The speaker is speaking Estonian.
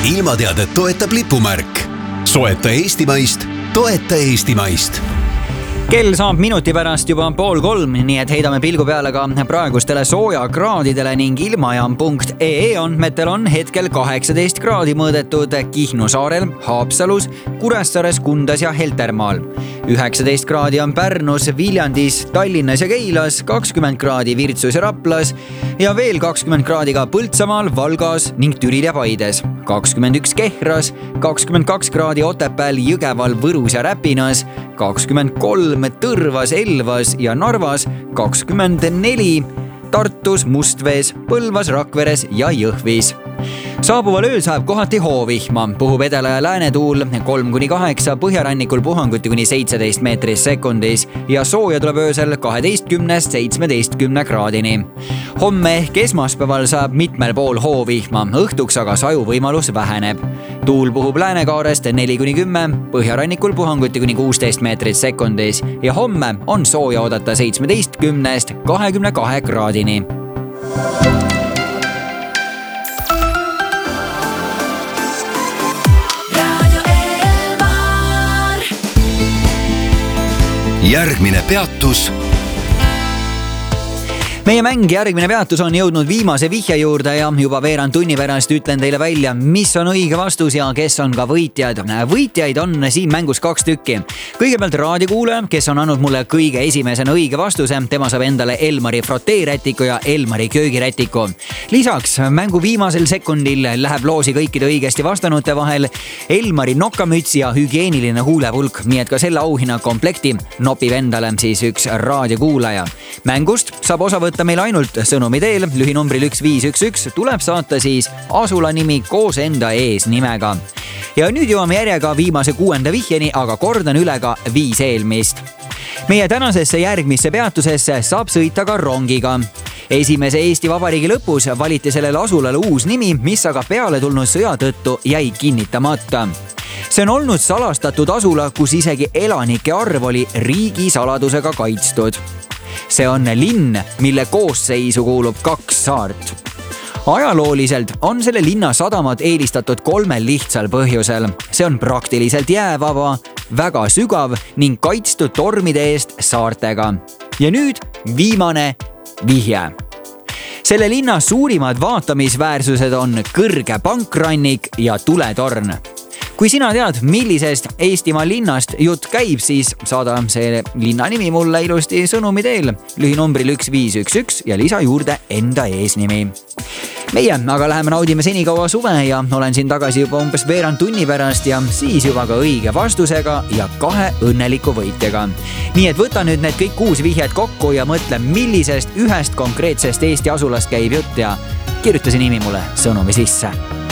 ilmateadet toetab lipumärk. Soeta Eestimaist, toeta Eestimaist. Kell saab minuti pärast juba 2:30, nii et heidame pilgu peale ka praegustele soojakraadidele ning ilmajaam.ee andmetel on hetkel 18 kraadi mõõdetud Kihnu saarel, Haapsalus, Kuressaares, Kundas ja Heltermaal. 19 kraadi on Pärnus, Viljandis, Tallinnas ja Keilas, 20 kraadi Virtsus ja Raplas ja veel 20 kraadi ka Põltsamaal, Valgas ning Türil ja Paides. 21 Kehras, 22 kraadi Otepääl, Jõgeval, Võrus ja Räpinas, 23 Tõrvas, Elvas ja Narvas, 24 Tartus, Mustvees, Põlvas, Rakveres ja Jõhvis. Saabuval ööl saab kohati hoovihma, puhub edela- ja läänetuul 3-8, põhjarannikul puhanguti kuni 17 meetris sekundis ja sooja tuleb öösel 12-17 kraadini. Homme ehk esmaspäeval saab mitmel pool hoovihma, õhtuks aga saju võimalus väheneb. Tuul puhub läänekaarest 4-10, põhjarannikul puhanguti kuni 16 meetris sekundis ja homme on sooja oodata 17-22 kraadini. Järgmine peatus. Meie mäng järgmine peatus on jõudnud viimase vihje juurde ja juba veerand tunni pärast ütlen teile välja, mis on õige vastus ja kes on ka võitjad. Võitjaid on siin mängus 2 tükki. Kõigepealt raadiokuulaja, kes on andnud mulle kõige esimesena õige vastuse, tema saab endale Elmari froteerätiku ja Elmari köögirätiku. Lisaks mängu viimasel sekundil läheb loosi kõikide õigesti vastanute vahel Elmari nokamüts ja hügieeniline huulepulk, nii et ka selle auhinna komplekti nopib endale siis üks raadiokuulaja. Mängust saab osa võtta meil ainult sõnumi teel, lühinumbril 1511 tuleb saata siis asula nimi koos enda eesnimega. Ja nüüd jõuame järjega viimase 6. vihjeni, aga kordan üle ka 5 eelmist. Meie tänasesse järgmisse peatusesse saab sõita ka rongiga. Esimese Eesti Vabariigi lõpus valiti sellele asulale uus nimi, mis aga peale tulnud sõja tõttu jäi kinnitamata. See on olnud salastatud asula, kus isegi elanike arv oli riigi saladusega kaitstud. See on linn, mille koosseisu kuulub 2 saart. Ajalooliselt on selle linna sadamad eelistatud 3 lihtsal põhjusel. See on praktiliselt jäävaba, väga sügav ning kaitstud tormide eest saartega. Ja nüüd viimane vihje. Selle linna suurimad vaatamisväärsused on kõrge pankrannik ja tuletorn. Kui sina tead, millisest Eestimaa linnast jutt käib, siis saada see linna nimi mulle ilusti sõnumi teel, lühinumbril 1511 ja lisa juurde enda eesnimi. Meie aga läheme naudime senikaua suve ja olen siin tagasi juba umbes veerand tunni pärast ja siis juba ka õige vastusega ja 2 õnneliku võitjaga. Nii et võta nüüd need kõik 6 vihjet kokku ja mõtle, millisest ühest konkreetsest Eesti asulast käib jutt ja kirjuta see nimi mulle sõnumi sisse.